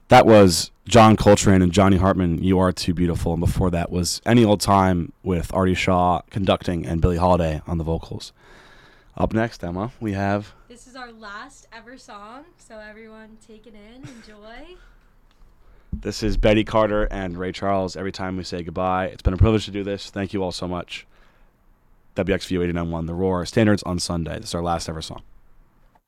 That was John Coltrane and Johnny Hartman, You Are Too Beautiful. And before that was Any Old Time with Artie Shaw conducting and Billie Holiday on the vocals. Up next, Emma, we have... This is our last ever song, so everyone take it in, enjoy. This is Betty Carter and Ray Charles, Every Time We Say Goodbye. It's been a privilege to do this. Thank you all so much. WXVU 89.1 The Roar, Standards on Sunday. This is our last ever song.